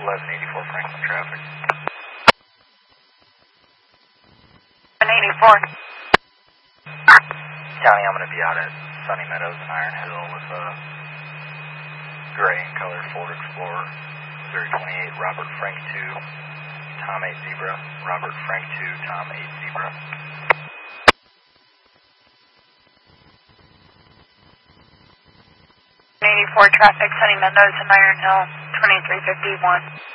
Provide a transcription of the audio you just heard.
1184 Franklin traffic. 184. County, I'm going to be out at Sunny Meadows and Iron Hill with a gray and color Ford Explorer, Missouri 28, Robert Frank 2, Tom 8 Zebra, Robert Frank 2, Tom 8 Zebra. 184 traffic, Sunny Meadows and Iron Hill, 2351.